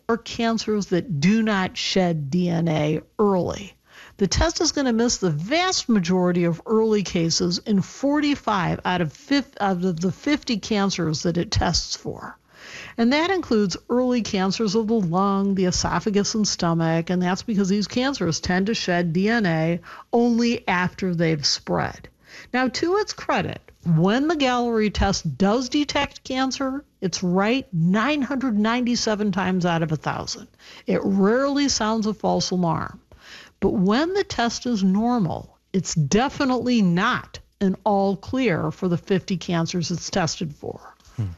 are cancers that do not shed DNA early. The test is going to miss the vast majority of early cases in 45 out of the 50 cancers that it tests for. And that includes early cancers of the lung, the esophagus, and stomach, and that's because these cancers tend to shed DNA only after they've spread. Now, to its credit, when the Galleri test does detect cancer, it's right 997 times out of 1,000. It rarely sounds a false alarm. But when the test is normal, it's definitely not an all clear for the 50 cancers it's tested for.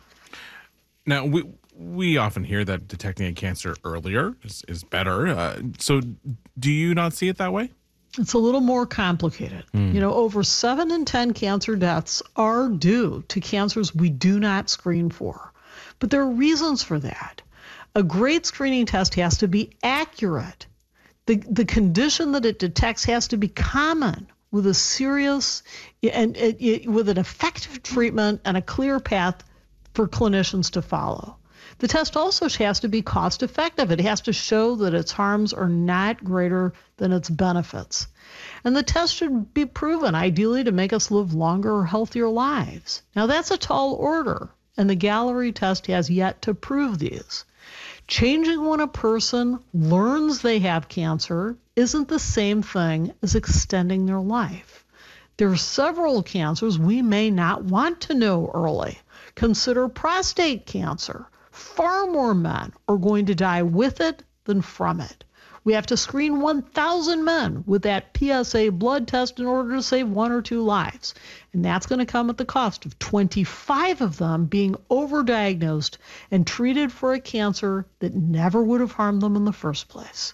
Now, we often hear that detecting a cancer earlier is better. So do you not see it that way? It's a little more complicated. Over 7 in 10 cancer deaths are due to cancers we do not screen for. But there are reasons for that. A great screening test has to be accurate. The condition that it detects has to be common with a serious and with an effective treatment and a clear path for clinicians to follow. The test also has to be cost effective. It has to show that its harms are not greater than its benefits. And the test should be proven, ideally, to make us live longer or healthier lives. Now, that's a tall order, and the Galleri test has yet to prove these. Changing when a person learns they have cancer isn't the same thing as extending their life. There are several cancers we may not want to know early. Consider prostate cancer. Far more men are going to die with it than from it. We have to screen 1,000 men with that PSA blood test in order to save 1 or 2 lives. And that's going to come at the cost of 25 of them being overdiagnosed and treated for a cancer that never would have harmed them in the first place.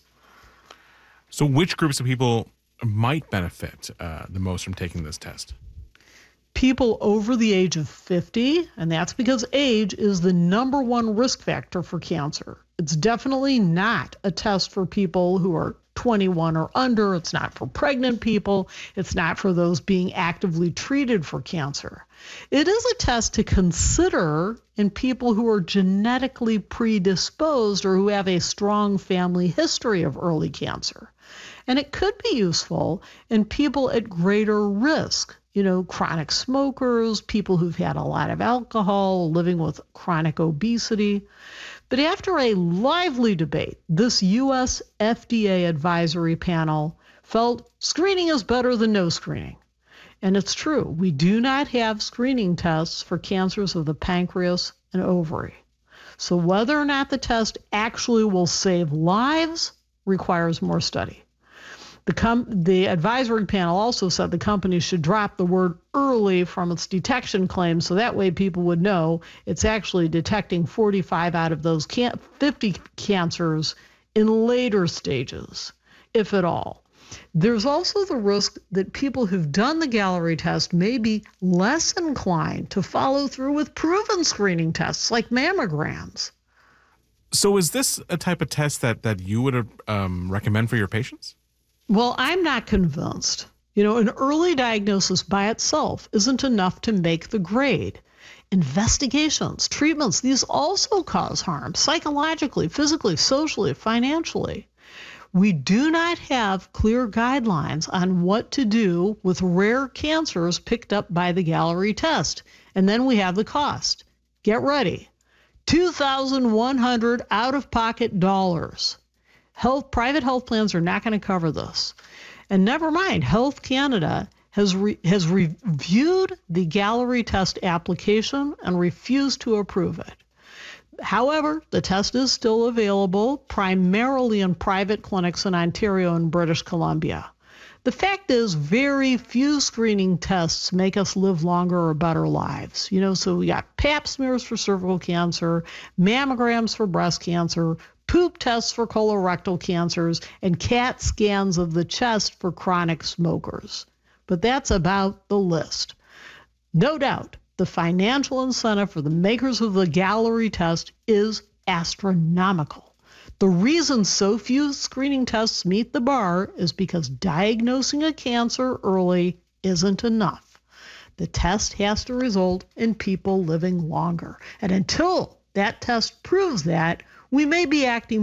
So which groups of people might benefit the most from taking this test? People over the age of 50, and that's because age is the number one risk factor for cancer. It's definitely not a test for people who are 21 or under. It's not for pregnant people. It's not for those being actively treated for cancer. It is a test to consider in people who are genetically predisposed or who have a strong family history of early cancer. And it could be useful in people at greater risk. Chronic smokers, people who've had a lot of alcohol, living with chronic obesity. But after a lively debate, this U.S. FDA advisory panel felt screening is better than no screening. And it's true. We do not have screening tests for cancers of the pancreas and ovary. So whether or not the test actually will save lives requires more study. The advisory panel also said the company should drop the word early from its detection claims so that way people would know it's actually detecting 45 out of those 50 cancers in later stages, if at all. There's also the risk that people who've done the Galleri test may be less inclined to follow through with proven screening tests like mammograms. So is this a type of test that you would recommend for your patients? Well, I'm not convinced. An early diagnosis by itself isn't enough to make the grade. Investigations, treatments, these also cause harm psychologically, physically, socially, financially. We do not have clear guidelines on what to do with rare cancers picked up by the Galleri test. And then we have the cost. Get ready. $2,100 out-of-pocket dollars. Private health plans are not going to cover this. And never mind, Health Canada has reviewed the Galleri test application and refused to approve it. However, the test is still available primarily in private clinics in Ontario and British Columbia. The fact is, very few screening tests make us live longer or better lives. So we got pap smears for cervical cancer, mammograms for breast cancer, poop tests for colorectal cancers, and CAT scans of the chest for chronic smokers. But that's about the list. No doubt, the financial incentive for the makers of the Galleri test is astronomical. The reason so few screening tests meet the bar is because diagnosing a cancer early isn't enough. The test has to result in people living longer. And until that test proves that, we may be acting